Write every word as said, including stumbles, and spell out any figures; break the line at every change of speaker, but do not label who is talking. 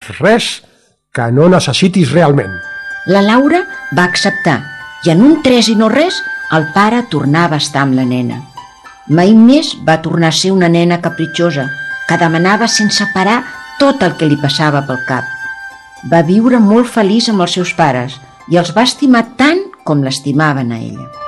res que no necessitis realment.
La Laura va acceptar i en un tres i no res el pare tornava a estar amb la nena. Mai més va tornar a ser una nena capritxosa que demanava sense parar tot el que li passava pel cap. Va viure molt feliç amb els seus pares i els va estimar tant com l'estimaven a ella.